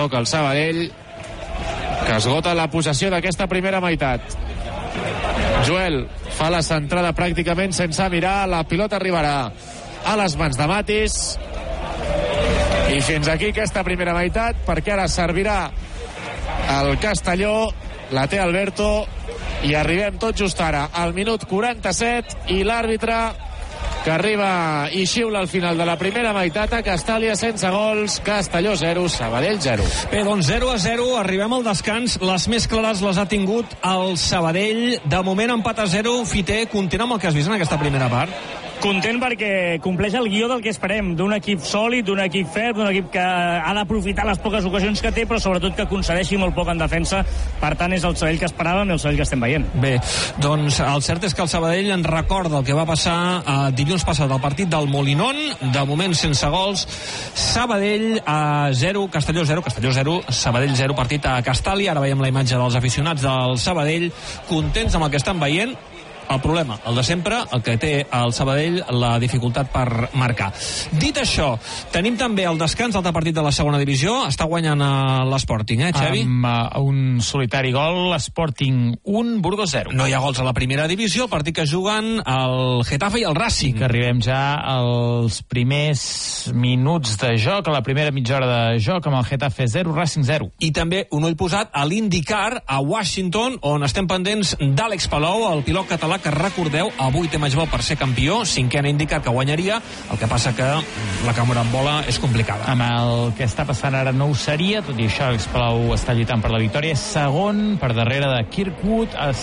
toca el Sabadell, que esgota la possessió d'aquesta primera meitat. Joel fa la centrada pràcticament sense mirar, la pilota arribarà a les mans de Matis, i fins aquí aquesta primera meitat, perquè ara servirà el Castelló, la té Alberto, i arribem tot just ara al minut 47, i l'àrbitre que arriba i xiula al final de la primera meitat a Castàlia sense gols. Castelló 0, Sabadell 0. Bé, doncs 0-0, arribem al descans. Les més clares les ha tingut el Sabadell. De moment empat a 0. Fiter, content amb el que has vist en aquesta primera part? Content perquè compleix el guió del que esperem, d'un equip sòlid, d'un equip ferm, d'un equip que ha d'aprofitar les poques ocasions que té, però sobretot que concedeixi molt poc en defensa. Per tant, és el Sabadell que esperàvem i el Sabadell que estem veient. Bé, doncs el cert és que el Sabadell en recorda el que va passar dilluns passat al partit del Molinón, de moment sense gols. Sabadell 0, Castelló 0, Castelló 0, Sabadell 0, partit a Castàlia. Ara veiem la imatge dels aficionats del Sabadell, contents amb el que estan veient. El problema, el de sempre, el que té el Sabadell, la dificultat per marcar. Dit això, tenim també el descans del partit de la segona divisió. Està guanyant l'Sporting, Xavi? Amb un solitari gol, Sporting 1, Burgos 0. No hi ha gols a la primera divisió, el partit que juguen el Getafe i el Racing. Que arribem ja als primers minuts de joc, a la primera mitja hora de joc, amb el Getafe 0, Racing 0. I també un ull posat a l'IndyCar, a Washington, on estem pendents d'Àlex Palou, el pilot català, que recordeu, avui té match ball per ser campió, cinquena IndyCar que guanyaria, el que passa que la carambola és complicada. Amb el que està passant ara no ho seria, tot i això Àlex Palau està lluitant per la victòria, segon per darrere de Kirkwood a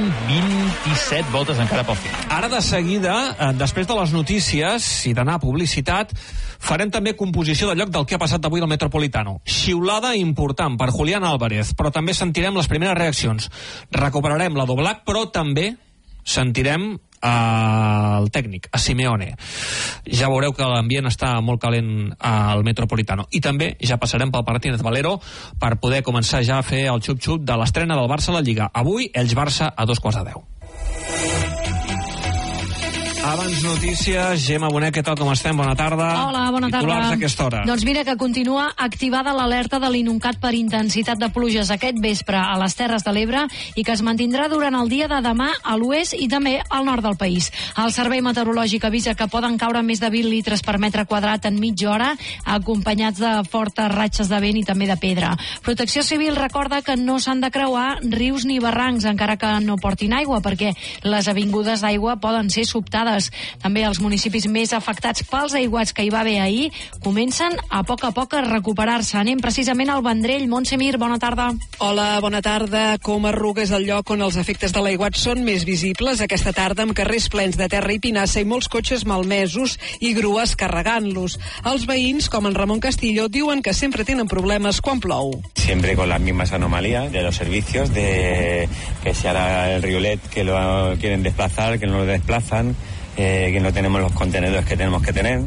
127 voltes encara pel final. Ara de seguida, després de les notícies i d'anar a publicitat, farem també composició de lloc del que ha passat avui al Metropolitano. Xiulada important per Julián Álvarez, però també sentirem les primeres reaccions. Recuperarem la Doblac, però també sentirem el tècnic, a Simeone. Ja veureu que l'ambient està molt calent al Metropolitano. I també ja passarem pel Martínez Valero per poder començar ja a fer el xup-xup de l'estrena del Barça a la Lliga. Avui, Elx-Barça a 2:15. Abans notícies, Gemma Bonet, què tal, com estem? Bona tarda. Hola, bona tarda. Titulars a aquesta hora. Doncs mira que continua activada l'alerta de l'Inuncat per intensitat de pluges aquest vespre a les Terres de l'Ebre i que es mantindrà durant el dia de demà a l'oest i també al nord del país. El Servei Meteorològic avisa que poden caure més de 20 litres per metre quadrat en mitja hora, acompanyats de fortes ratxes de vent i també de pedra. Protecció Civil recorda que no s'han de creuar rius ni barrancs, encara que no portin aigua, perquè les avingudes d'aigua poden ser sobtades. També els municipis més afectats pels aiguats que hi va haver ahir comencen a poc a recuperar-se. Anem precisament al Vendrell. Montse Mir, bona tarda. Hola, bona tarda. Comarruga és el lloc on els efectes de l'aiguat són més visibles aquesta tarda, amb carrers plens de terra i pinassa i molts cotxes malmesos i grues carregant-los. Els veïns, com en Ramon Castillo, diuen que sempre tenen problemes quan plou. Siempre con las mismas anomalías de los servicios, de que si ahora el riolet que lo quieren desplazar, que no lo desplazan, que no tenemos los contenedores que tenemos que tener.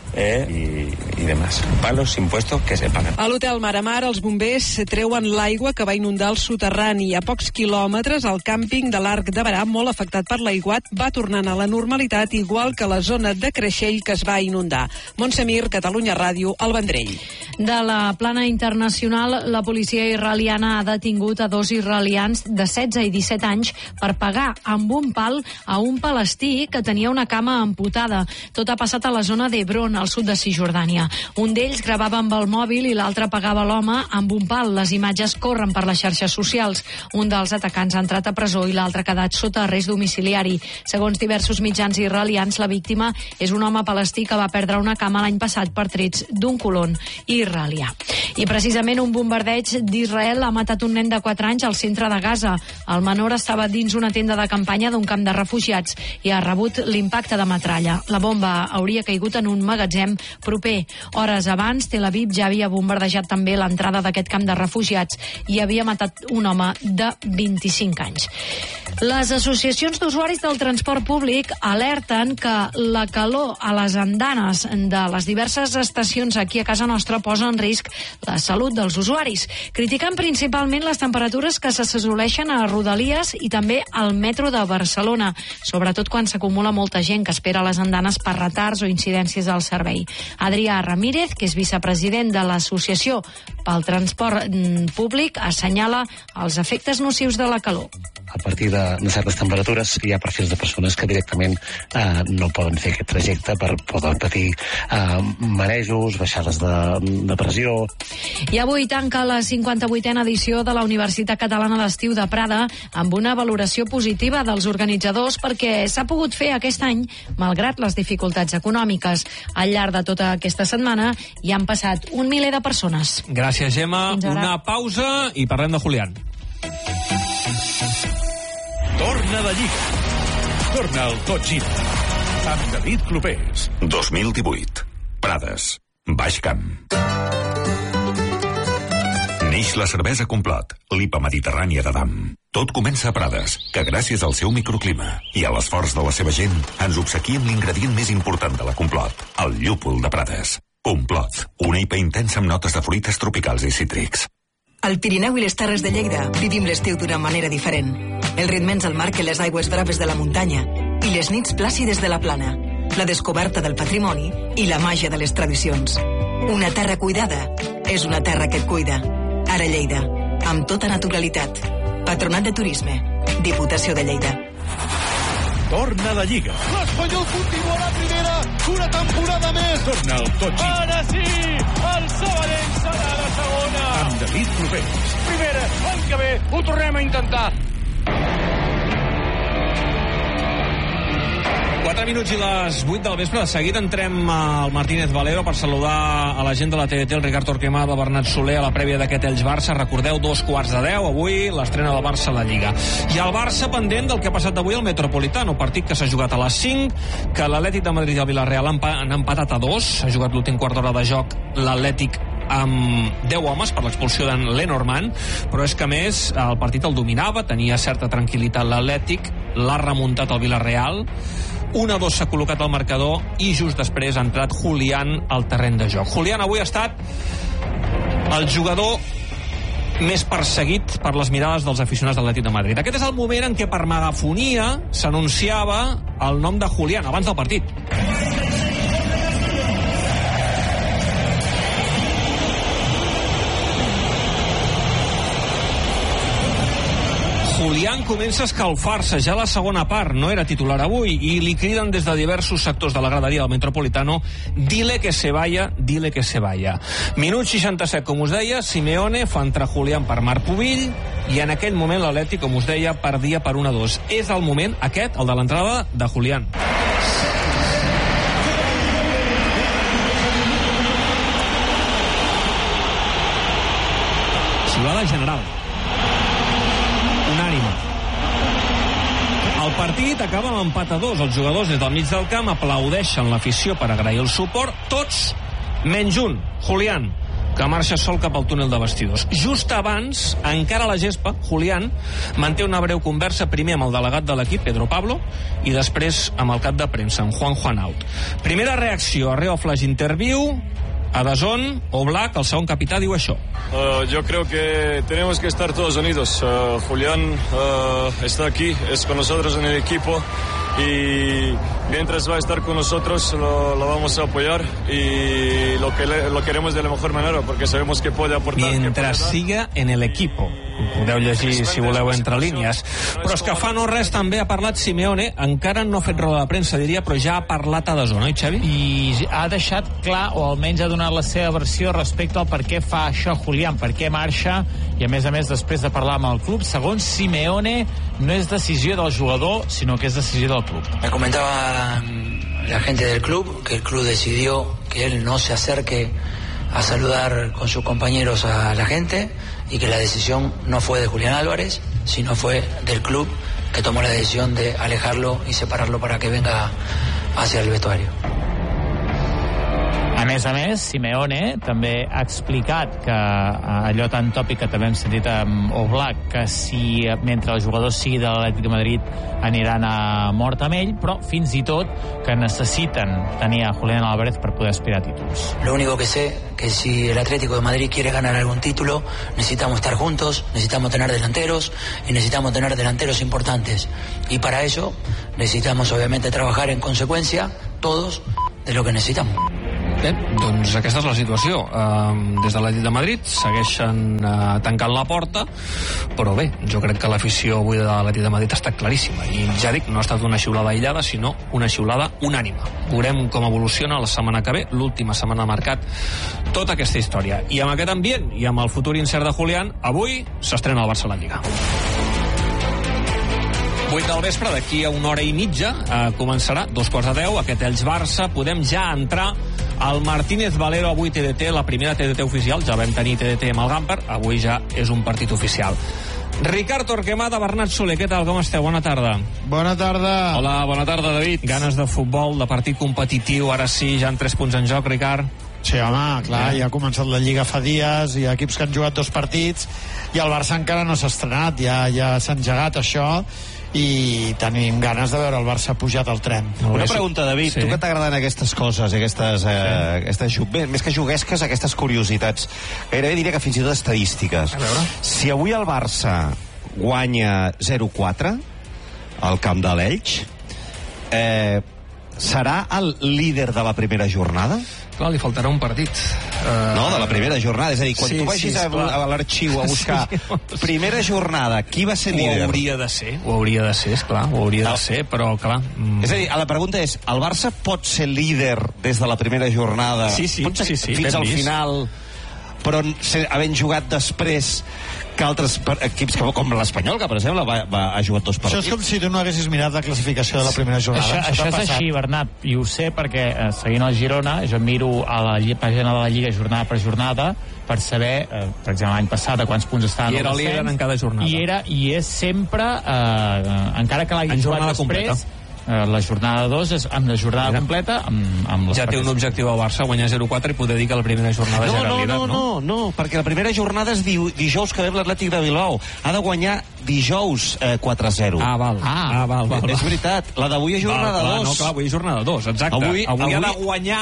I demás. Palos, impuestos que se pagan. A l'hotel Mar a Mar, els bombers treuen l'aigua que va inundar el soterrani. A pocs quilòmetres, el càmping de l'Arc de Berà, molt afectat per l'aiguat, va tornant a la normalitat, igual que la zona de Creixell que es va inundar. Montse Mir, Catalunya Ràdio, al Vendrell. De la plana internacional, la policia israeliana ha detingut a 2 israelians de 16 i 17 anys per pagar amb un pal a un palestí que tenia una cama amputada. Tot ha passat a la zona d'Hebron, al sud de Cisjordània. Un d'ells gravava amb el mòbil i l'altre pagava l'home amb un pal. Les imatges corren per les xarxes socials. Un dels atacants ha entrat a presó i l'altre ha quedat sota arrest domiciliari. Segons diversos mitjans israelians, la víctima és un home palestí que va perdre una cama l'any passat per trets d'un colon israelià. I precisament un bombardeig d'Israel ha matat un nen de 4 anys al centre de Gaza. El menor estava dins una tenda de campanya d'un camp de refugiats i ha rebut l'impacte de metralla. La bomba hauria caigut en un magatzem proper. Hores abans, Tel Aviv ja havia bombardejat també l'entrada d'aquest camp de refugiats i havia matat un home de 25 anys. Les associacions d'usuaris del transport públic alerten que la calor a les andanes de les diverses estacions aquí a casa nostra posa en risc la salut dels usuaris, criticant principalment les temperatures que s'assoleixen a Rodalies i també al metro de Barcelona, sobretot quan s'acumula molta gent que espera a les andanes per retards o incidències al servei. servei. Adrià Ramírez, que és vicepresident de l'Associació pel Transport Públic, assenyala els efectes nocius de la calor. A partir de certes temperatures hi ha perfils de persones que directament no poden fer aquest trajecte poden patir marejos, baixades de pressió. I avui tanca la 58a edició de la Universitat Catalana d'Estiu de Prada amb una valoració positiva dels organitzadors perquè s'ha pogut fer aquest any malgrat les dificultats econòmiques. Al llarg de tota aquesta setmana hi han passat 1 miler de persones. Gràcies, Gemma. Una pausa i parlem de Julián. Torna de Lliga. Torna al Tot Gira. Amb David Clopés. 2018. Prades. Baix Camp. Neix la cervesa Complot, l'IPA mediterrània d'Adam. Tot comença a Prades, que gràcies al seu microclima i a l'esforç de la seva gent ens obsequia amb l'ingredient més important de la Complot, el llúpol de Prades. Complot, una IPA intensa amb notes de fruites tropicals i cítrics. Al Pirineu i les Terres de Lleida vivim l'estiu d'una manera diferent. El ritme ens el marquen les aigües braves de la muntanya i les nits plàcides de la plana, la descoberta del patrimoni i la màgia de les tradicions. Una terra cuidada és una terra que et cuida. Ara Lleida, amb tota naturalitat. Patronat de Turisme, Diputació de Lleida. Torna la Lliga. L'Espanyol continua a la primera, una temporada més. Torna al Tot Gira. Ara sí, el Sabadell serà la segona. Amb David Clopés. Primera, l'any que ve, ho tornem a intentar. 4 minuts i les 8 del vespre. De seguida entrem al Martínez Valero per saludar a la gent de la TDT, el Ricard Torquemada, Bernat Soler, a la prèvia d'aquest Elx-Barça. Recordeu, 2:15, avui l'estrena del Barça a la Lliga. I el Barça pendent del que ha passat avui al Metropolitano, partit que s'ha jugat a les 5, que l'Atlètic de Madrid i el Villarreal han empatat a 2. S'ha jugat l'últim quart d'hora de joc l'Atlètic amb 10 homes per l'expulsió d'en Lenormand, però és que a més el partit el dominava, tenia certa tranquil·litat l'Atlètic, l'ha remuntat el Villarreal, 1-2 s'ha col·locat al marcador i just després ha entrat Julián al terreny de joc. Julián avui ha estat el jugador més perseguit per les mirades dels aficionats de l'Atlètic de Madrid. Aquest és el moment en què per megafonia s'anunciava el nom de Julián abans del partit. Julián comença a escalfar-se ja a la segona part, no era titular avui, i li criden des de diversos sectors de la graderia del Metropolitano: dile que se vaya, dile que se vaya. Minut 67, com us deia, Simeone fa entrar Julián per Marc Pubill, i en aquell moment l'Atlètic, com us deia, perdia per 1-2. És el moment aquest, el de l'entrada de Julián. Xiulada general. Unànime. El partit acaba amb empat a 2. Els jugadors des del mig del camp aplaudeixen l'afició per agrair el suport, tots menys un, Julián, que marxa sol cap al túnel de vestidors. Just abans, encara a la gespa, Julián manté una breu conversa primer amb el delegat de l'equip, Pedro Pablo, i després amb el cap de premsa, en Juan Juanaut. Primera reacció, arreu flash interview, a DAZN, Oblak, el segon capità, diu això. Yo creo que tenemos que estar todos unidos. Julián está aquí, es con nosotros en el equipo, y mientras va a estar con nosotros lo vamos a apoyar y lo queremos de la mejor manera porque sabemos que puede aportar. Mientras siga en el equipo. Podeu llegir, si voleu, entre línies. Però és que fa no res també ha parlat Simeone, encara no ha fet roda de premsa, diria, però ja ha parlat a DAZN, oi, Xavi? I ha deixat clar, o almenys ha donat la seva versió respecte al per què fa això Julián, per què marxa, i a més, després de parlar amb el club, segons Simeone, no és decisió del jugador, sinó que és decisió del club. Me comentaba la gente del club que el club decidió que él no se acerque a saludar con sus compañeros a la gente y que la decisión no fue de Julián Álvarez, sino fue del club que tomó la decisión de alejarlo y separarlo para que venga hacia el vestuario. A més, Simeone també ha explicat que allò tan tòpic que també hem sentit amb Oblak, que si mentre el jugador sigui de l'Atlètic de Madrid aniran a mort amb ell, però fins i tot que necessiten tenir a Julián Álvarez per poder aspirar a títulos. Lo único que sé que si el Atlético de Madrid quiere ganar algún título, necesitamos estar juntos, necesitamos tener delanteros y necesitamos tener delanteros importantes. Y para ello necesitamos obviamente trabajar en consecuencia todos de lo que necesitamos. Bé, doncs aquesta és la situació. Des de l'Atlètic de Madrid segueixen tancant la porta, però bé, jo crec que l'afició avui de l'Atlètic de Madrid ha estat claríssima, i ja dic, no ha estat una xiulada aïllada, sinó una xiulada unànime. Veurem com evoluciona la setmana que ve, l'última setmana de mercat, tota aquesta història. I amb aquest ambient, i amb el futur incert de Julián, avui s'estrena el Barça a la Lliga. 8 del vespre, d'aquí a una hora i mitja començarà, 2:15, aquest Elx-Barça. Podem ja entrar al Martínez Valero, avui TDT, la primera TDT oficial. Ja vam tenir TDT amb el Gamper, avui ja és un partit oficial. Ricard Torquemada, Bernat Soler, què tal, com esteu? Bona tarda. Bona tarda. Hola, bona tarda, David. Ganes de futbol, de partit competitiu, ara sí, ja en 3 punts en joc, Ricard. Sí, home, clar, ja ha començat la Lliga fa dies, hi ha equips que han jugat 2 partits i el Barça encara no s'ha estrenat, ja s'ha engegat això, i tenim ganes de veure el Barça pujat al tren. Una pregunta, David, tu que t'agraden aquestes coses, aquestes més que juguesques, aquestes curiositats, gairebé diria que fins i tot estadístiques. Si avui el Barça guanya 0-4 al camp de l'Elx, serà el líder de la primera jornada? Clar, li faltarà un partit. No, de la primera jornada. És a dir, quan tu vagis a l'arxiu a buscar primera jornada, qui va ser líder? Ho hauria de ser, esclar, ho hauria de ser, però clar... És a dir, la pregunta és, el Barça pot ser líder des de la primera jornada? Sí, fins al final, però havent jugat després que altres equips, com l'Espanyol, que per exemple ha jugat 2 partits. Això és com si tu no haguessis mirat la classificació de la primera jornada. Això és així, Bernat, i ho sé perquè seguint el Girona, jo miro a la pàgina de la Lliga jornada per jornada per saber, per exemple, l'any passat a quants punts estaven i era líder en cada jornada. I és sempre, encara que l'hagi jugat després, la jornada 2 és amb la jornada completa amb ja té un objectiu al Barça, guanyar 0-4 i poder dir que la primera jornada ja era líder, no, perquè la primera jornada és dijous que ve l'Atlètic de Bilbao, ha de guanyar dijous 4-0. Val. És veritat, la d'avui és jornada 2. No, clar, avui és jornada 2, exacte. Avui ha de guanyar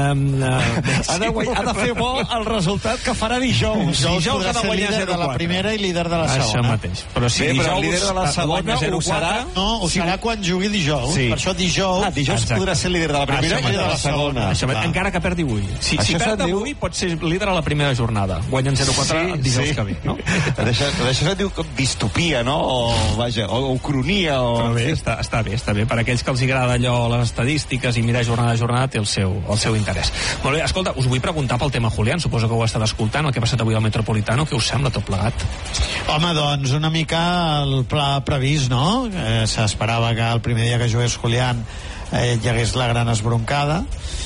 ha de fer bo el resultat que farà dijous. Dijous ha de guanyar 0-4 de la primera i líder de la segona. Això mateix. Però si dijous líder de la segona ho serà... No, ho serà quan jugui dijous. Per això dijous podrà ser líder de la primera i de la segona. Encara que perdi avui. Si perd avui pot ser líder a la primera jornada, guanyant 0-4 dijous que ve, no? D'això se'n diu distopia, no? O cronia. Però bé, està bé. Per aquells que els agrada allò, les estadístiques i mirar jornada a jornada, té el seu interès. Molt bé, escolta, us vull preguntar pel tema Julián, suposo que ho heu estat escoltant, el que ha passat avui al Metropolitano, què us sembla tot plegat? Home, doncs una mica el pla previst, no? S'esperava que el primer dia que jugués Julián hi hagués la gran esbroncada,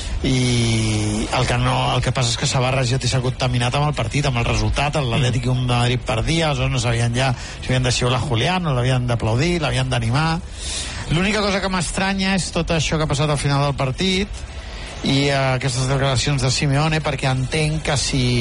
i el que passa és que s'ha barrejat i s'ha contaminat amb el partit, amb el resultat. L'Atlètic de Madrid perdia, aleshores no sabien ja si havien de xiular Julián, no l'havien d'aplaudir, l'havien d'animar. L'única cosa que m'estranya és tot això que ha passat al final del partit i aquestes declaracions de Simeone, perquè entenc que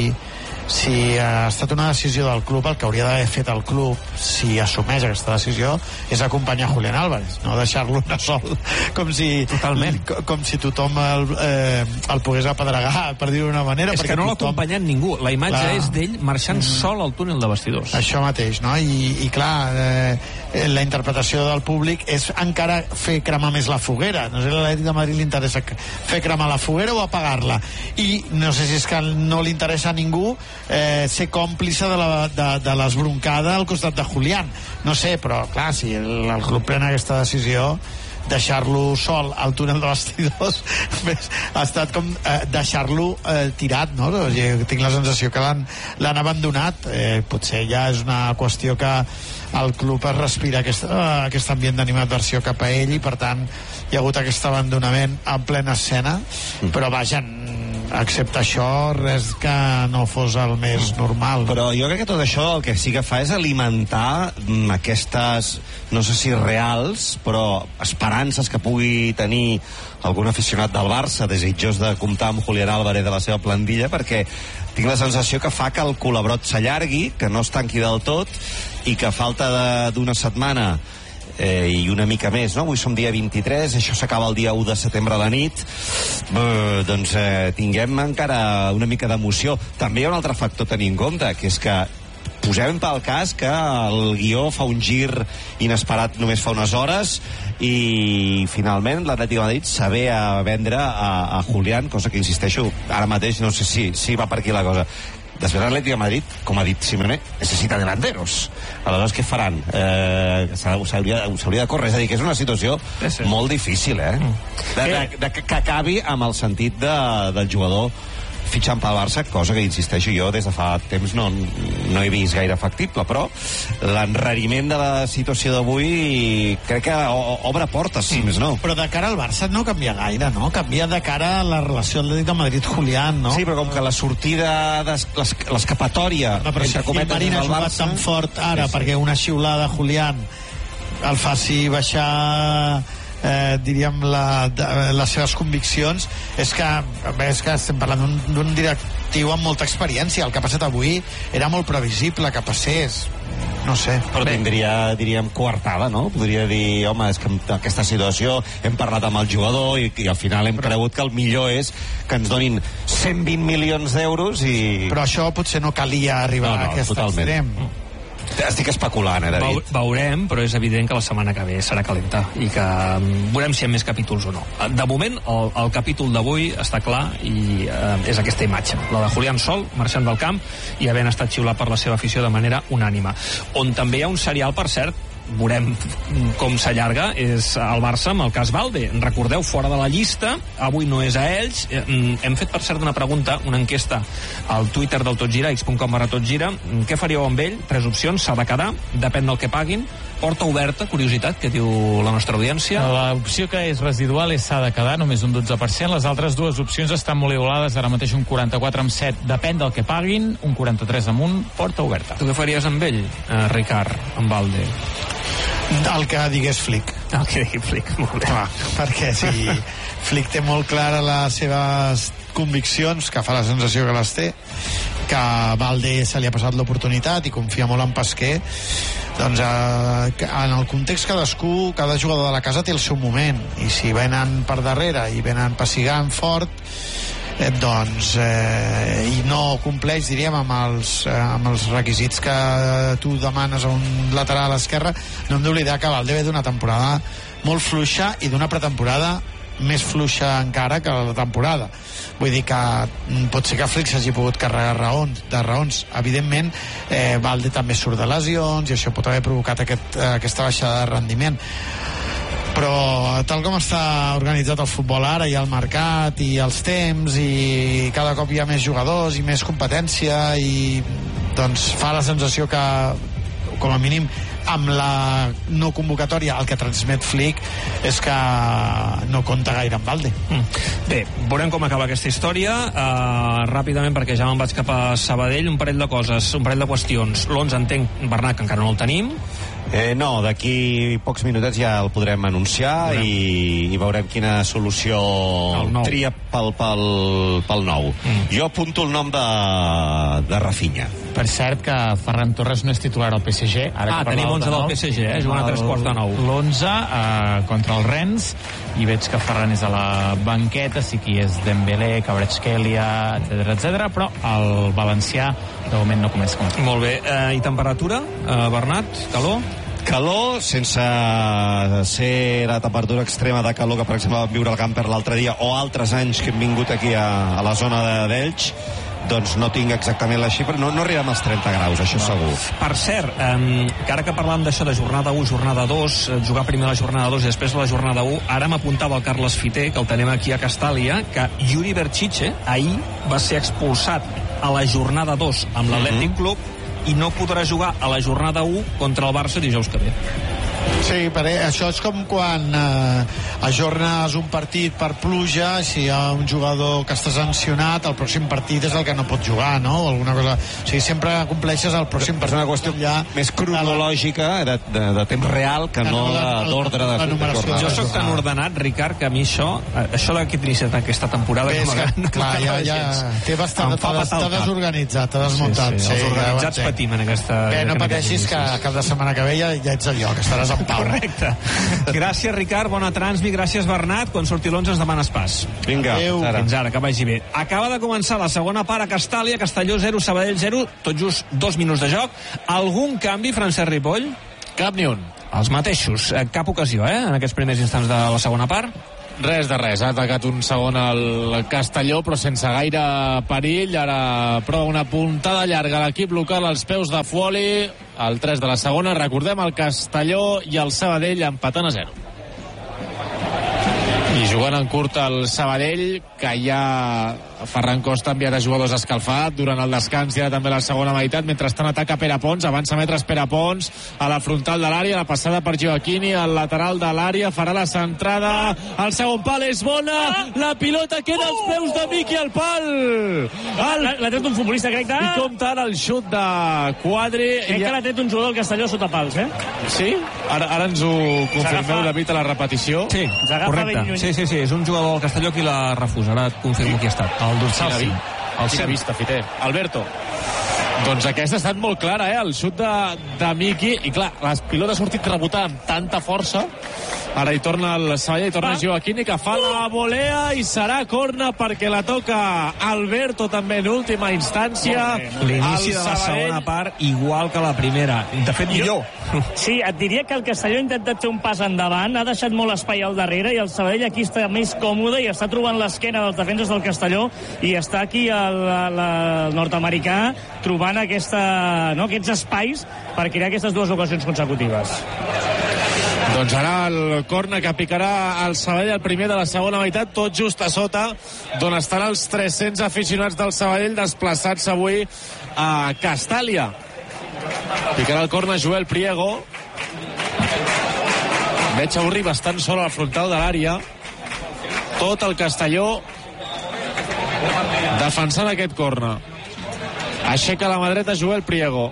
si ha estat una decisió del club, el que hauria d'haver fet el club, si assumeix aquesta decisió, és acompanyar Julián Álvarez, no deixar-lo anar sol, com si tothom el pogués apedregar, per dir-ho d'una manera. És que no l'ha acompanyat ningú, la imatge és d'ell marxant sol al túnel de vestidors. Això mateix, no? I clar, la interpretació del públic és encara fer cremar més la foguera. No sé si a l'Atlètic de Madrid li interessa fer cremar la foguera o apagar-la, i no sé si és que no li interessa a ningú ser còmplice de l'esbroncada al costat de Julián, no sé, però clar, si el club pren aquesta decisió, deixar-lo sol al túnel de vestidors ha estat com deixar-lo tirat, no? Tinc la sensació que l'han abandonat. Potser ja és una qüestió que el club es respira aquest ambient d'animadversió cap a ell, i per tant hi ha hagut aquest abandonament en plena escena, però vaja, excepte això, res que no fos el més normal. Però jo crec que tot això el que sí que fa és alimentar aquestes, no sé si reals, però esperances que pugui tenir algun aficionat del Barça desitjós de comptar amb Julián Álvarez de la seva plantilla, perquè tinc la sensació que fa que el colabrot s'allargui, que no es tanqui del tot, i que a falta d'una setmana i una mica més, no? Avui som dia 23, això s'acaba el dia 1 de setembre a la nit, doncs tinguem encara una mica d'emoció. També hi ha un altre factor a tenir en compte, que és que posem pel cas que el guió fa un gir inesperat només fa unes hores i finalment l'Atlètic de Madrid saber a vendre a Julián, cosa que insisteixo, ara mateix no sé si va per aquí la cosa. Després l'Atlètic de Madrid, com ha dit Simeone, necessita delanteros. Aleshores, què faran? S'hauria de córrer. És a dir, que és una situació molt difícil, que acabi amb el sentit del jugador fitxant pel Barça, cosa que, insisteixo, jo des de fa temps no he vist gaire factible, però l'enrariment de la situació d'avui crec que obre portes, si més no. Però de cara al Barça no canvia gaire, no? Canvia de cara a la relació Atlètic de Madrid-Julián, no? Sí, però com que la sortida, l'escapatòria, entre cometes, Marín ha jugat tan fort ara perquè una xiulada Julián el faci baixar diríem les seves conviccions, és que estem parlant d'un directiu amb molta experiència. El que ha passat avui era molt previsible que passés, no sé. Però diríem coartada, no? Podria dir, home, és que en aquesta situació hem parlat amb el jugador i al final hem cregut que el millor és que ens donin 120 milions d'euros i... Però això potser no calia arribar a aquest extrem. Estic especulant, David. Veurem, però és evident que la setmana que ve serà calenta i que veurem si hi ha més capítols o no. De moment, el capítol d'avui està clar i és aquesta imatge, la de Julián sol, marxant del camp i havent estat xiulat per la seva afició de manera unànima. On també hi ha un serial, per cert, veurem com s'allarga, és el Barça amb el cas Valde. Recordeu, fora de la llista, avui no és a ells. Hem fet, per cert, una pregunta, una enquesta al Twitter del Totgira, x.com/Totgira. Què faríeu amb ell? 3 opcions: s'ha de quedar, depèn del que paguin, porta oberta, curiositat, que diu la nostra audiència. L'opció que és residual és s'ha de quedar, només un 12%. Les altres dues opcions estan molt igualades, ara mateix un 44,7, depèn del que paguin, un 43 amb un, porta oberta. Tu què faries amb ell, Ricard, amb Valde? El que digués Flick. El que digui Flick, molt bé. Perquè si Flick té molt clara les seves conviccions, que fa la sensació que les té, que a Valde se li ha passat l'oportunitat i confia molt en Pesquer, doncs en el context cada jugador de la casa té el seu moment, i si venen per darrere i venen pessigant fort, i no compleix, diríem, amb els requisits que tu demanes a un lateral a l'esquerra, no hem d'oblidar que Valde ve d'una temporada molt fluixa i d'una pretemporada més fluixa encara que la temporada. Vull dir que pot ser que Flick s'hagi pogut carregar de raons. Evidentment, Valde també surt de lesions i això pot haver provocat aquesta baixada de rendiment. Però tal com està organitzat el futbol ara, i el mercat i els temps, i cada cop hi ha més jugadors i més competència, i doncs fa la sensació que, com a mínim amb la no convocatòria, el que transmet Flick és que no compta gaire amb Valde. Bé, veurem com acaba aquesta història. Ràpidament, perquè ja me'n vaig cap a Sabadell, un parell de coses, un parell de qüestions. L'11 entenc, Bernat, que encara no el tenim. No, d'aquí pocs minutets ja el podrem anunciar i veurem quina solució tria pel nou. Jo apunto el nom de Rafinha. Per cert, que Ferran Torres no és titular al PSG. Tenim 11 del PSG, jugant a 3/4. L'11 contra el Rennes, i veig que Ferran és a la banqueta, sí que és Dembélé, Kvaratskhelia, etc, però el valencià de moment no comença com. Molt bé, i temperatura, Bernat, calor? Calor, sense ser la temperatura extrema de calor que, per exemple, vam viure al Camper l'altre dia, o altres anys que hem vingut aquí a la zona d'Elx, doncs no tinc exactament la xifra, no arribem als 30 graus, això segur. Per cert, que ara que parlàvem d'això de jornada 1, jornada 2, jugar primer la jornada 2 i després la jornada 1, ara m'apuntava el Carles Fiter, que el tenim aquí a Castàlia, que Yuri Berchiche ahir va ser expulsat a la jornada 2 amb l'Atlètic Club i no podrà jugar a la jornada 1 contra el Barça dijous que ve. Sí, això és com quan ajornes un partit per pluja, si hi ha un jugador que està sancionat, el pròxim partit és el que no pot jugar, no? O alguna cosa. O sigui, sempre compleixes el pròxim partit. És una qüestió més cronològica, de temps real, que no d'ordre de jornada. Jo soc tan ordenat, Ricard, que a mi això que he iniciat aquesta temporada... Clar, ja t'ha desorganitzat, t'ha desmuntat. Els organitzats patim en aquesta... Bé, no pateixis que cap de setmana que ve ja ets al lloc, estaràs en pau. Correcte. Gràcies, Ricard, bona transmi, gràcies, Bernat. Quan surti l'11 ens demanes pas. Vinga, fins ara, que vagi bé. Acaba de començar la segona part a Castàlia, Castelló 0, Sabadell 0, tot just 2 minuts de joc. Algun canvi, Francesc Ripoll? Cap ni un. Els mateixos. Cap ocasió, en aquests primers instants de la segona part? Res de res, ha atacat un segon al Castelló, però sense gaire perill. Ara prova una puntada llarga a l'equip local als peus de Fuoli, el 3 de la segona. Recordem, el Castelló i el Sabadell empatant a 0. I jugant en curt el Sabadell, que ja Ferran Costa ha enviat a jugadors escalfat durant el descans, ja també la segona meitat. Mentrestant ataca Pere Pons, avança metres Pere Pons a la frontal de l'àrea, la passada per Gioacchini al lateral de l'àrea, farà la centrada, el segon pal és bona, la pilota queda als peus de Miqui al pal. L'ha tret un futbolista, crec que... I compta ara el xut de Quadri. Crec que l'ha tret un jugador del Castelló sota pals, Sí? Ara ens ho confirmeu, David, a la repetició? Sí, correcte. Sí, és un jugador del Castelló qui la refusa. Ara et confirmo qui ha estat. El dorsal, sí. Quina vista, Fiter. Alberto. Doncs aquesta ha estat molt clara, el xut de Miqui. I clar, la pilota ha sortit rebotada amb tanta força. Ara hi torna el Sabadell, hi torna Gioacchini, que fa la volea i serà corna perquè la toca Alberto també en última instància. L'inici de la segona part igual que la primera. De fet, millor. Sí, et diria que el Castelló ha intentat fer un pas endavant, ha deixat molt espai al darrere i el Sabadell aquí està més còmode i està trobant l'esquena dels defenses del Castelló i està aquí el nord-americà trobant aquests espais per crear aquestes dues ocasions consecutives. Doncs ara el corna que picarà el Sabadell, el primer de la segona meitat, tot just a sota, d'on estan els 300 aficionats del Sabadell desplaçats avui a Castàlia. Picarà el corna Joel Priego. Veig Aurri bastant sol al frontal de l'àrea. Tot el Castelló defensant aquest corna. Aixeca la mà dreta Joel Priego.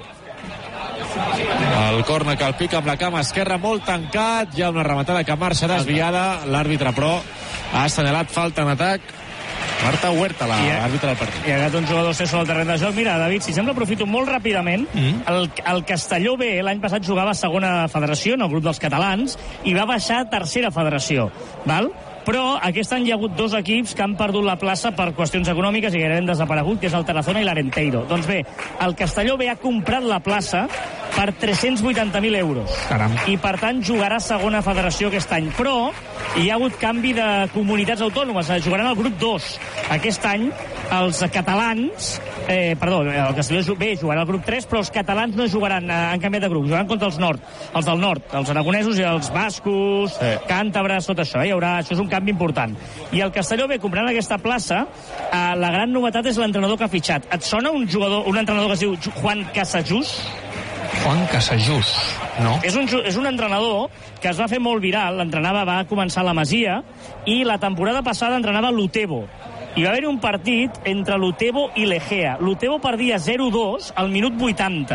El corna que el pica amb la cama esquerra, molt tancat, hi ha una rematada que marxa desviada, l'àrbitre però ha assenyalat falta en atac. Marta Huerta, l'àrbitre del partit. I ha agat un jugador sobre el terreny de joc. Mira, David, si sempre aprofito molt ràpidament, el Castelló B l'any passat jugava a segona federació, en el grup dels catalans, i va baixar a tercera federació, val? Però aquest any hi ha hagut dos equips que han perdut la plaça per qüestions econòmiques i gairebé han desaparegut, que és el Tarazona i l'Arenteiro. Doncs bé, el Castelló B ha comprat la plaça per 380.000 euros. Caram. I per tant jugarà a segona federació aquest any. Però hi ha hagut canvi de comunitats autònomes, jugaran al grup 2. Aquest any els catalans, el Castelló B jugarà al grup 3, però els catalans no jugaran, han canviat de grup, jugaran contra els del nord, els aragonesos i els bascos, càntabres, tot això, això és un canvi important. I el Castelló B comprant aquesta plaça, la gran novetat és l'entrenador que ha fitxat. Et sona un entrenador que es diu Juan Casajús? Juan Casajús, no? És un entrenador que es va fer molt viral, va començar a la Masia, i la temporada passada entrenava l'Utebo. Hi va haver un partit entre l'Utebo i l'Egea. L'Utebo perdia 0-2 al minut 80.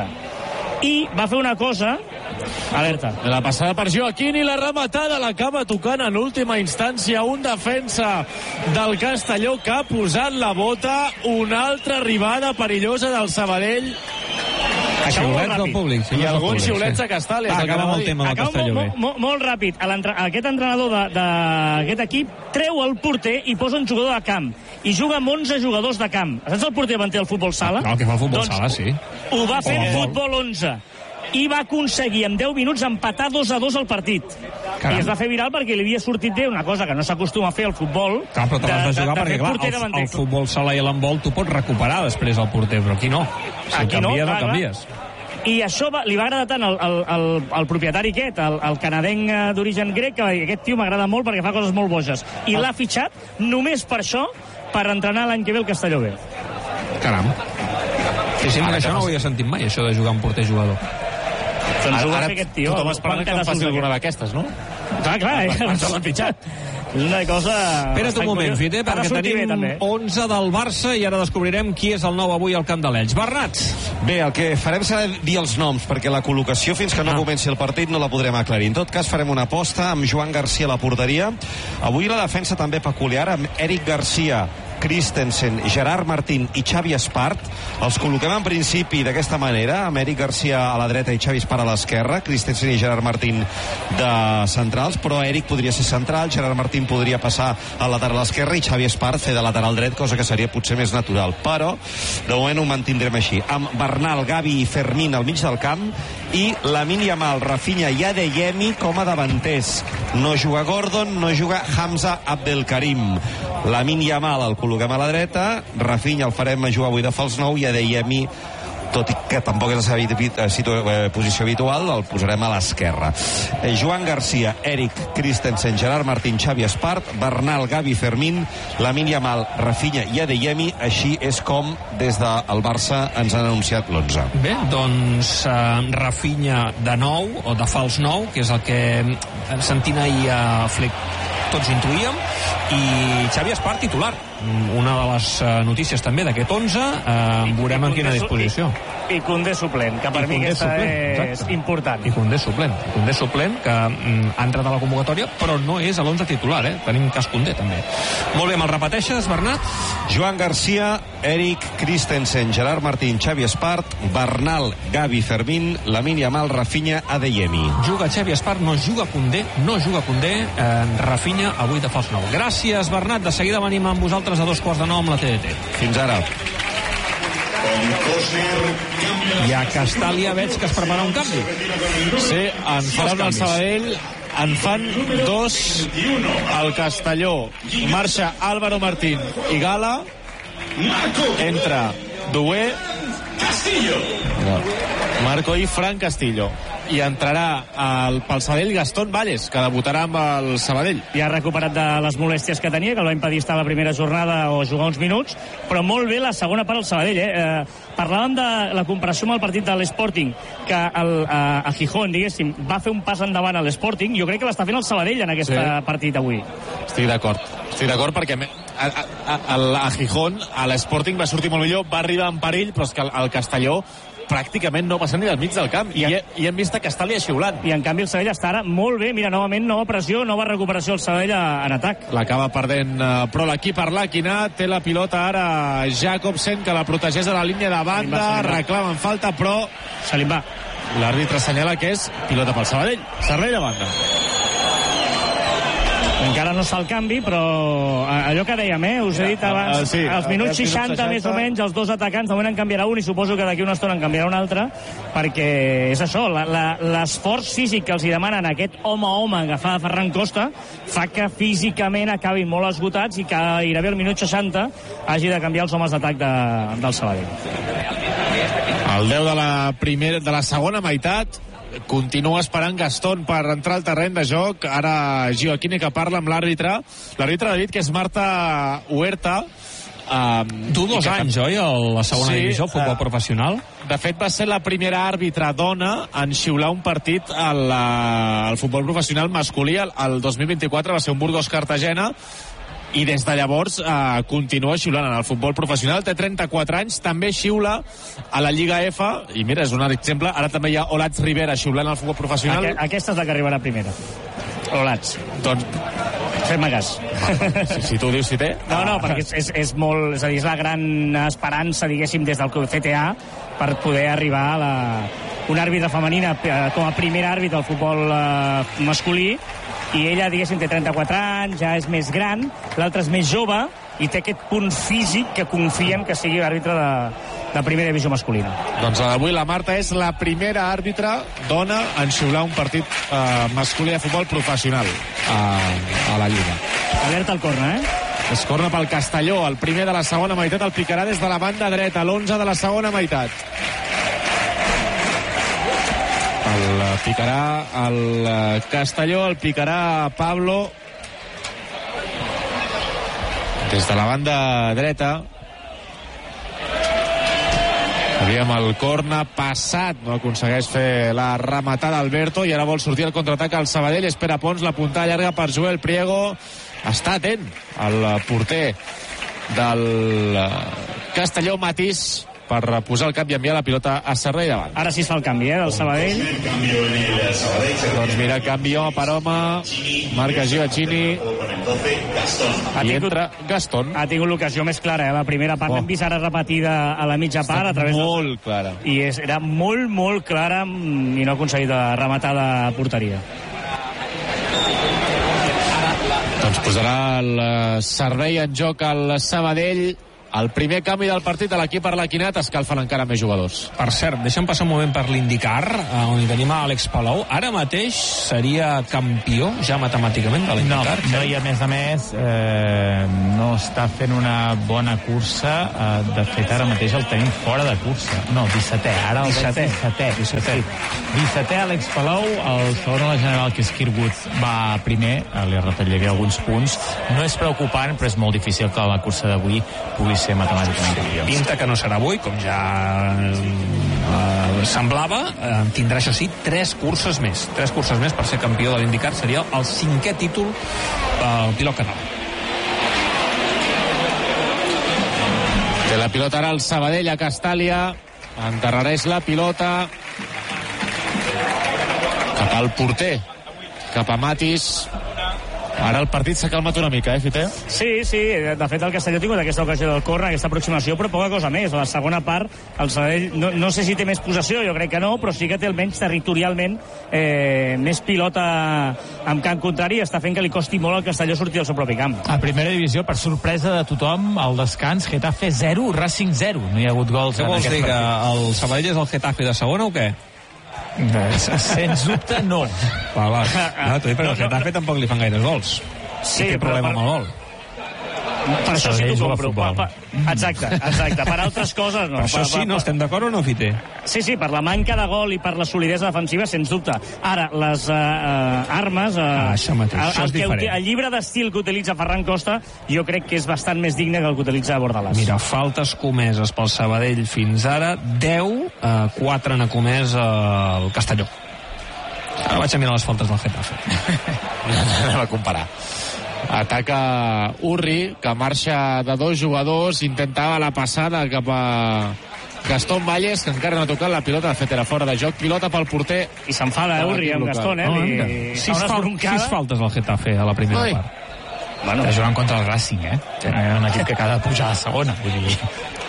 I va fer una cosa... Alerta. La passada per Gioacchini, la rematada, l'acaba tocant en última instància un defensa del Castelló que ha posat la bota. Una altra arribada perillosa del Sabadell. Xiulets del públic. I alguns xiulets a Castàlia. Acaba amb el tema del Castelló B. Molt ràpid. Aquest entrenador d'aquest equip treu el porter i posa un jugador de camp. I juga amb 11 jugadors de camp. Saps el porter van té el futbol sala? No, el que fa el futbol sala, sí. Ho va fer en futbol 11. I va aconseguir en 10 minuts empatar 2-2 al partit. Caram. I es va fer viral perquè li havia sortit bé una cosa que no s'acostuma a fer al futbol. Clar, però te l'has de jugar perquè, clar, el futbol sala i l'handbol tu pots recuperar després el porter, però aquí no. Si el canvies, el canvies. I això li va agradar tant al propietari aquest, el canadenc d'origen grec, que aquest tio m'agrada molt perquè fa coses molt boges. I l'ha fitxat només per això, per entrenar l'any que ve el Castelló B. Caram. Sí, això no ho havia sentit mai, això de jugar amb porter-jugador. Ara tothom esperant que em faci alguna d'aquestes, no? Clar, se l'han fitxat. És una cosa... Espera't un moment, Fite, perquè tenim 11 del Barça i ara descobrirem qui és el nou avui al camp de l'Elx. Bernat! Bé, el que farem serà dir els noms, perquè la col·locació fins que no comenci el partit no la podrem aclarir. En tot cas, farem una aposta amb Joan Garcia a la porteria. Avui la defensa també peculiar, amb Eric Garcia, Christensen, Gerard Martín i Xavi Espart. Els col·loquem en principi d'aquesta manera, amb Eric Garcia a la dreta i Xavi Espart a l'esquerra, Christensen i Gerard Martín de centrals, però Eric podria ser central, Gerard Martín podria passar al lateral esquerre i Xavi Espart fer de lateral dret, cosa que seria potser més natural, però de moment ho mantindrem així, amb Bernal, Gavi i Fermín al mig del camp i Lamine Yamal, Rafinha i Adeyemi com a davanters. No juga Gordon, no juga Hamza Abdelkarim. Lamine Yamal el col·loquem a la dreta, Rafinha el farem jugar avui de fals 9 i Adeyemi, tot i que tampoc és la seva posició habitual, el posarem a l'esquerra. Joan Garcia, Eric Christensen, Gerard Martín, Xavi Espart, Bernal, Gavi, Fermín, Lamine Yamal, Rafinha i Adeyemi. Així és com des del Barça ens han anunciat l'11. Bé, doncs Rafinha de 9 o de fals 9, que és el que sentint ahir a Flick tots intuïem, i Xavi Espart titular. Una de les notícies també d'aquest 11, veurem en quina disposició. I Koundé suplent, que per mi aquesta és important. I Koundé suplent, que ha entrat a la convocatòria, però no és a l'11 titular, tenim cas Koundé també. Molt bé, me'l repeteixes, Bernat? Joan Garcia, Eric Christensen, Gerard Martín, Xavi Espart, Bernal, Gavi, Fermín, Lamine Yamal, Rafinha, Adeyemi. Juga Xavi Espart, no juga Koundé, Rafinha avui de fals 9. Gràcies, Bernat, de seguida venim amb vosaltres a 2:15 amb la TDT. Fins ara. I a Castàlia veig que es prepara un canvi. Sí, en faran el Sabadell, en fan 2 al Castelló. Marxa Álvaro Martín i Gala, entra Doué, Marco i Fran Castillo, i entrarà pel Sabadell Gastón Valles, que debutarà amb el Sabadell. Ja ha recuperat de les molèsties que tenia, que el va impedir estar a la primera jornada o jugar uns minuts, però molt bé la segona part al Sabadell. Parlàvem de la comparació amb el partit de l'Sporting, que a Gijón, diguéssim, va fer un pas endavant a l'Sporting. Jo crec que l'està fent el Sabadell en aquest partit avui. Estic d'acord perquè a Gijón, a l'Sporting va sortir molt millor, va arribar en perill, però és que el Castelló pràcticament no passa ni del mig del camp, i hem vist a Castàlia xiulant. I en canvi el Sabadell està ara molt bé. Mira, novament, nova pressió, nova recuperació el Sabadell en atac. L'acaba perdent, però l'equip Arlàquina té la pilota ara Jacobsen, que la protegeix a la línia de banda, reclamen falta, però se li va. L'àrbitre assenyala que és pilota pel Sabadell, servei de banda. Encara no està el canvi, però allò que dèiem, us he dit abans, als minuts 60 més o menys, els dos atacants, de moment en canviarà un i suposo que d'aquí una estona en canviarà un altre, perquè és això, l'esforç físic que els hi demanen aquest home-home que fa Ferran Costa fa que físicament acabin molt esgotats i que gairebé al minut 60 hagi de canviar els homes d'atac del Sabadell. El 10 de la segona meitat continua esperant Gastón per entrar al terreny de joc. Ara Gioacchini, que parla amb l'àrbitre. L'àrbitre ha dit que és Marta Huerta. Tu 2 anys, oi, a la segona divisió, futbol professional? De fet, va ser la primera àrbitra dona en xiular un partit al futbol professional masculí. El 2024 va ser un Burgos-Cartagena, i des de llavors continua xiulant en el futbol professional. Té 34 anys, també xiula a la Lliga F, i mira, és un exemple, ara també hi ha Olatz Rivera xiulant al futbol professional. Aquesta és la que arribarà primera, Olatz. Doncs fem-me cas. Si tu dius si té. No, perquè és molt, és a dir, és la gran esperança, diguéssim, des del CTA per poder arribar a una àrbitra femenina com a primera àrbitra al futbol masculí. I ella, diguéssim, té 34 anys, ja és més gran, l'altre és més jove i té aquest punt físic que confiem que sigui l'àrbitre de primera divisió masculina. Doncs avui la Marta és la primera àrbitra dona en xiular un partit masculí de futbol professional a la Lliga. Alerta al corna, Es corna pel Castelló, el primer de la segona meitat, el picarà des de la banda dreta, l'11 de la segona meitat. El picarà el Castelló, el picarà Pablo des de la banda dreta. Aviam el corna passat, no aconsegueix fer la rematada Alberto, i ara vol sortir al contraatac al Sabadell. Espera Pons, la puntada llarga per Joel Priego. Està atent el porter del Castelló, Matís, per posar el cap i enviar la pilota a servei davant. Ara sí es fa el canvi, del Sabadell. Doncs mira, canvi home per home, marca Gioacchini. I entra Gastón. Ha tingut l'ocasió més clara, la primera part l'hem vist ara repetida a la mitja part. Molt clara. I era molt, molt clara i no ha aconseguit rematar de porteria. Doncs posarà el servei en joc al Sabadell. El primer canvi del partit de l'equip Arlequinat, escalfen encara més jugadors. Per cert, deixa'm passar un moment per l'IndyCar, on hi tenim a Àlex Palou. Ara mateix seria campió, ja matemàticament, de l'IndyCar? No, i a més, no està fent una bona cursa. De fet, ara mateix el tenim fora de cursa. No, 17è. Ara el 17è Àlex Palou, el segon a la general, que és Kirkwood, va primer, li retallaria alguns punts. No és preocupant, però és molt difícil que la cursa d'avui pugui ser matemàticament. Pinta que no serà avui, com ja semblava. Tindrà, això sí, 3 curses més. 3 curses més per ser campió de l'IndyCar. Seria el 5è títol pel pilot català. Té la pilota ara el Sabadell a Castàlia. Enterrareix la pilota cap al porter, cap a Matis. Ara el partit s'ha calmat una mica, Fiter? Sí, de fet el Castelló ha tingut aquesta ocasió del córner, aquesta aproximació, però poca cosa més. A la segona part, el Sabadell no sé si té més possessió, jo crec que no, però sí que té almenys territorialment més pilota en camp contrari, està fent que li costi molt al Castelló sortir del seu propi camp. A primera divisió, per sorpresa de tothom, al descans, Getafe 0, Racing 0. No hi ha hagut gols. Què vols dir, que el Sabadell és el Getafe de segona o què? Sens dubte, no. Va. T'ho dic perquè el Getafe tampoc li fan gaires gols. Sí, té problema amb el gol. Per això sí t'ho compro. Exacte. Per altres coses, no. Per això sí, no? Estem d'acord o no, Fiter? Sí, per la manca de gol i per la solidesa defensiva, sens dubte. Ara, les armes... això mateix, això és diferent. El llibre d'estil que utilitza Ferran Costa, jo crec que és bastant més digne que el que utilitza Bordalàs. Mira, faltes comeses pel Sabadell fins ara, 10, 4 n'ha comès el Castelló. Ara vaig a mirar les faltes del Getafe. Anem a comparar. Ataca Urri, que marxa de 2 jugadors, intentava la passada cap a Gastón Valles, que encara no ha tocat la pilota, de fet era fora de joc, pilota pel porter. I s'enfada Urri amb Gastón, Sis faltes al Getafe a la primera part. Bueno, està jugant contra el Racing, un equip que acaba de pujar a la segona, vull dir.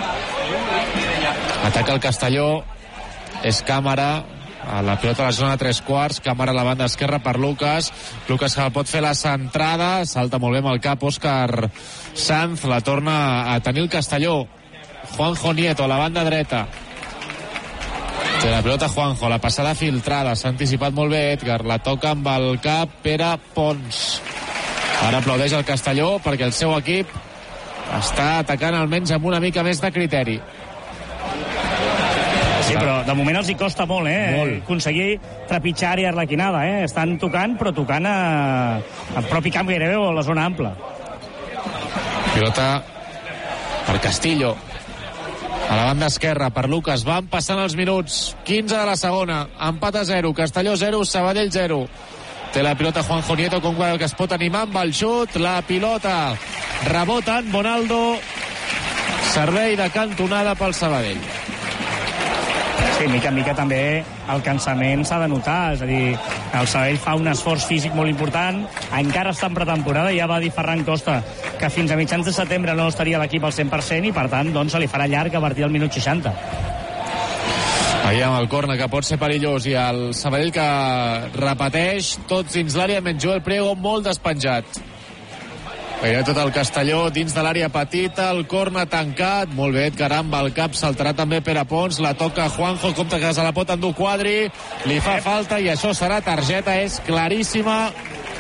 Ataca el Castelló, és Càmera, a la pilota a la zona 3/4, Càmera a la banda esquerra per Lucas que pot fer la centrada, salta molt bé amb el cap Òscar Sanz, la torna a tenir el Castelló. Juanjo Nieto a la banda dreta, té la pilota Juanjo, la passada filtrada, s'ha anticipat molt bé Edgar, la toca amb el cap Pere Pons. Ara aplaudeix el Castelló perquè el seu equip està atacant almenys amb una mica més de criteri. Sí, però de moment els hi costa molt, aconseguir trepitjar àrea arlequinada, Estan tocant, però tocant a propi camp gairebé o a la zona ampla. Pilota per Castillo. A la banda esquerra per Lucas. Van passant els minuts. 15 de la segona. Empat a 0. Castelló 0, Sabadell 0. Té la pilota Juanjo Nieto, com que es pot animar amb el xut. La pilota rebota en Bonaldo. Servei de cantonada pel Sabadell. Sí, mica en mica també el cansament s'ha de notar, és a dir, el Sabadell fa un esforç físic molt important, encara està en pretemporada, ja va dir Ferran Costa que fins a mitjans de setembre no estaria l'equip al 100% i per tant doncs se li farà llarg a partir del minut 60. Veiem el córner que pot ser perillós i el Sabadell que repeteix tots dins l'àrea, menys Joel Priego molt despenjat. Gairebé tot el Castelló dins de l'àrea petita, el córner tancat, molt bé, Edgar amb el cap, saltarà també Pere Pons, la toca Juanjo, compte que se la pot endur Quadri, li fa falta i això serà targeta, és claríssima.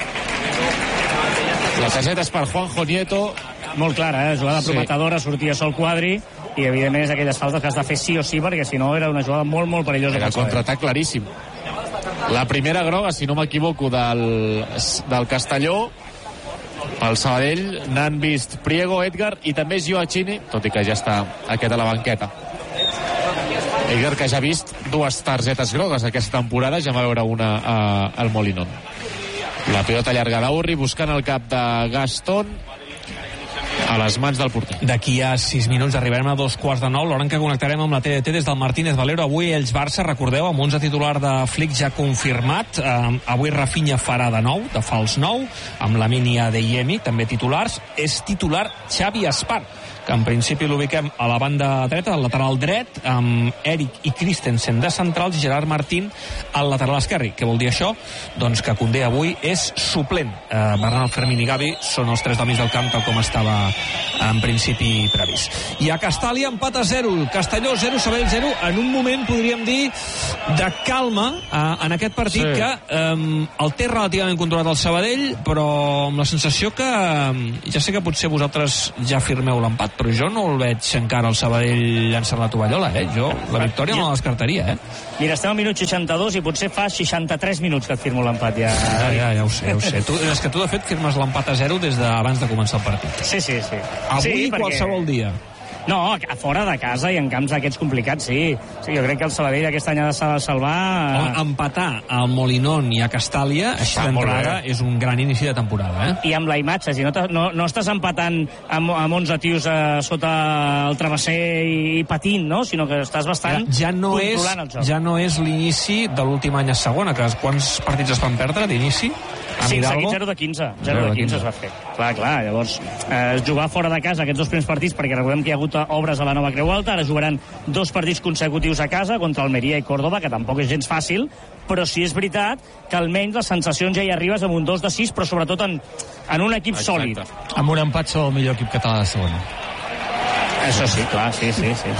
La targeta és per Juanjo Nieto. Molt clara, jugada prometedora, sortia sol Quadri i evidentment és aquelles faltes que has de fer sí o sí perquè si no era una jugada molt, molt perillosa. Era contraatac claríssim. La primera groga, si no m'equivoco, del Castelló. Pel Sabadell n'han vist Priego, Edgar i també Gioacchini, tot i que ja està aquest a la banqueta. Edgar, que ja ha vist 2 targetes grogues aquesta temporada, ja va veure una al Molinón. La pilota llarga d'Urri buscant el cap de Gastón. a les mans del porter. D'aquí a 6 minuts arribarem a 8:45, l'hora en què connectarem amb la TDT des del Martínez Valero. Avui Elx-Barça, recordeu, amb 11 titular de Flick ja confirmat. Avui Rafinha farà de nou, de fals nou, amb Lamine i Adeyemi, també titulars. És titular Xavi Espar, que en principi l'ubiquem a la banda dreta, al lateral dret, amb Eric i Christensen de centrals i Gerard Martín al lateral esquerre. Què vol dir això? Doncs que Koundé avui és suplent. Bernal, Fermín i Gavi són els 3 del mig del camp, tal com estava en principi previst. I a Castàlia, empat a 0. Castelló 0, Sabadell 0. En un moment, podríem dir, de calma en aquest partit, sí, que el té relativament controlat el Sabadell, però amb la sensació que ja sé que potser vosaltres ja firmeu l'empat, però jo no el veig encara el Sabadell llançant la tovallola, Jo la victòria no la descartaria, Mira, estem al minut 62 i potser fa 63 minuts que et firmo l'empat, ja ho sé. És que tu, de fet, firmes l'empat a 0 des d'abans de començar el partit. Sí. Avui qualsevol dia. No, a fora de casa i en camps aquests complicats, sí. Jo crec que el Sabadell aquest any s'ha de salvar. Empatar al Molinón i a Castàlia, així d'entrada, és un gran inici de temporada, I amb la imatge, si no estàs empatant amb 11 tios sota el travesser i patint, no? Sinó que estàs bastant controlant el joc. Ja no és l'inici de l'últim any a segona, que quants partits es van perdre d'inici? 5 seguits, 0 de 15. 0 de 15 es va fer. Clar. Llavors, jugar fora de casa aquests 2 primers partits, perquè recordem que hi ha hagut obres a la nova Creu Alta, ara jugaran 2 partits consecutius a casa contra Almeria i Córdoba, que tampoc és gens fàcil, però sí és veritat que almenys les sensacions ja hi arribes amb un 2 de 6, però sobretot en un equip sòlid. Amb un empat sou el millor equip català de segona. Això sí, clar, sí.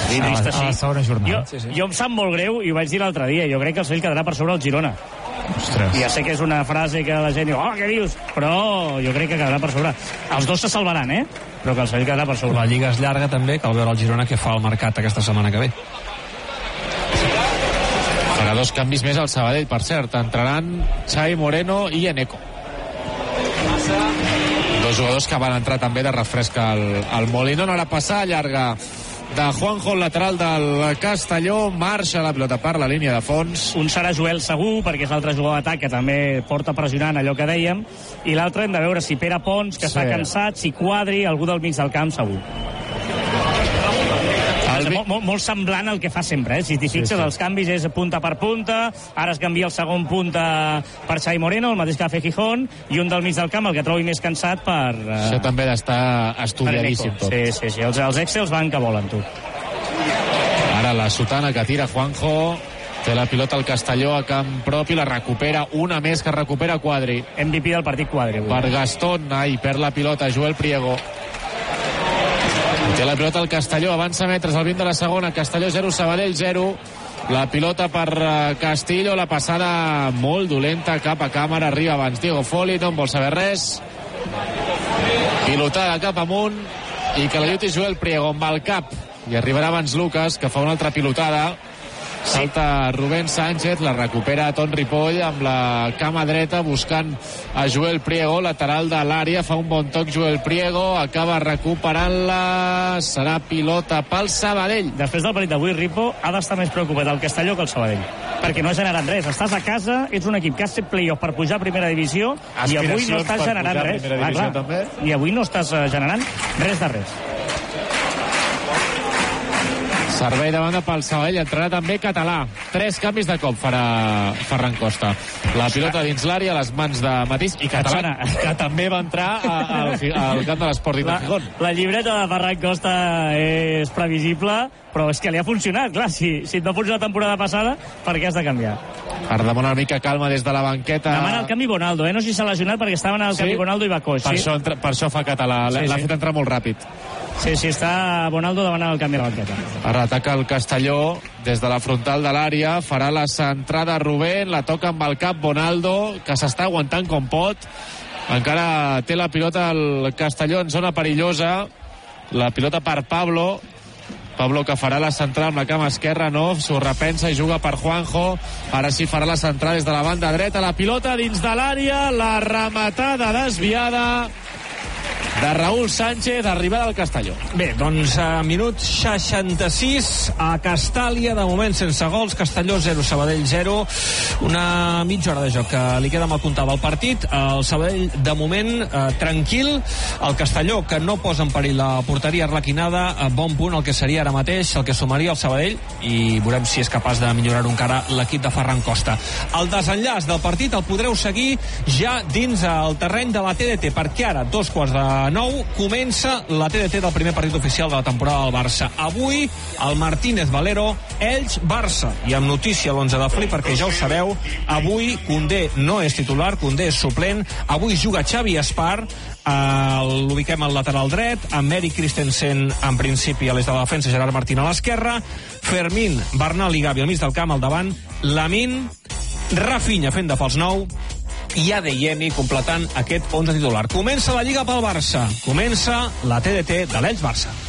A la segona jornada. Jo em sap molt greu, i ho vaig dir l'altre dia, jo crec que el Sevilla quedarà per sobre el Girona. Ostres. Ja sé que és una frase que la gent diu, què dius? Però jo crec que quedarà per sobre. Els dos se salvaran, però que el Sevilla quedarà per sobre. La Lliga és llarga també, cal veure el Girona què fa al mercat aquesta setmana que ve. Farà 2 canvis més al Sabadell, per cert. Entraran Xavi Moreno i Eneco. 2 jugadors que van entrar també de refresc al Molinón. Ara passar llarga de Juanjo, el lateral del Castelló, marxa la pilota per la línia de fons. Un serà Joel segur, perquè és l'altre jugador d'atac que també porta pressionant allò que dèiem, i l'altre hem de veure si Pere Pons, que està cansat, si Quadri, algú del mig del camp segur. Molt semblant al que fa sempre, Si t'hi fixes, els canvis és punta per punta, ara es canvia el segon punta per Xavi Moreno, el mateix que va fer Gijón, i un del mig del camp, el que trobi més cansat per... Això també ha d'estar estudiadíssim tot. Sí, els Excels van que volen, tu. Ara la sotana que tira Juanjo, té la pilota al Castelló a camp propi, la recupera, una més que recupera Quadri. MVP del partit Quadri. Per Gastón, perd la pilota Joel Priego. Té la pilota al Castelló, avança metres al 20 de la segona, Castelló 0, Sabadell 0. La pilota per Castillo, la passada molt dolenta cap a càmera, arriba abans Diego Foli, no en vol saber res. Pilotada cap amunt i que la lluiti Joel Priego amb el cap, i arribarà abans Lucas, que fa una altra pilotada. Salta Rubén Sánchez, la recupera Ton Ripoll amb la cama dreta buscant a Joel Priego, lateral de l'àrea, fa un bon toc Joel Priego, acaba recuperant-la, serà pilota pel Sabadell. Després del partit d'avui, Ripo ha d'estar més preocupat el Castelló que el Sabadell, perquè no ha generat res. Estàs a casa, ets un equip que has fet play-off per pujar a primera divisió i avui no estàs generant res. I avui no estàs generant res de res. Servei de banda pel Sabadell, entrarà també Català. 3 canvis de cop farà Ferran Costa. La pilota dins l'àrea, a les mans de Matís, i Català, que també va entrar al camp de l'Esport de Gijón. La llibreta de Ferran Costa és previsible, però és que li ha funcionat, clar. Si et va funcionar la temporada passada, per què has de canviar? Per demanar una mica calma des de la banqueta. Demana el canvi Bonaldo, no sé si s'ha lesionat perquè estaven al canvi Bonaldo i Bacó. Per això fa Català, l'ha fet entrar molt ràpid. Sí, està Bonaldo demanant el canvi a la banqueta. Ara ataca el Castelló des de la frontal de l'àrea, farà la centrada Rubén, la toca amb el cap Bonaldo, que s'està aguantant com pot. Encara té la pilota el Castelló en zona perillosa, la pilota per Pablo, que farà la centrada amb la cama esquerra, no, s'ho repensa i juga per Juanjo. Ara sí farà la centrada des de la banda dreta, la pilota dins de l'àrea, la rematada desviada de Raúl Sánchez, arribada al Castelló. Bé, doncs minut 66 a Castàlia, de moment sense gols, Castelló 0, Sabadell 0, una mitja hora de joc que li queda mal comptada el partit. El Sabadell de moment tranquil, el Castelló que no posa en perill la porteria arlequinada, bon punt el que seria ara mateix, el que sumaria el Sabadell, i veurem si és capaç de millorar-ho encara l'equip de Ferran Costa. El desenllaç del partit el podreu seguir ja dins el terreny de la TDT, perquè ara, 8:45, comença la TDT del primer partit oficial de la temporada del Barça. Avui, el Martínez Valero, Elx, Barça. I amb notícia a l'11 de Flip, perquè ja ho sabeu, avui Koundé no és titular, Koundé és suplent, avui juga Xavi Espar, l'ubiquem al lateral dret, amb Eric Christensen en principi a l'est de la defensa, Gerard Martín a l'esquerra, Fermín, Bernal i Gavi al mig del camp, al davant, Lamine, Rafinha fent de fals 9 i Adeyemi completant aquest 11 titular. Comença la Lliga pel Barça, comença la TDT de l'Elx Barça.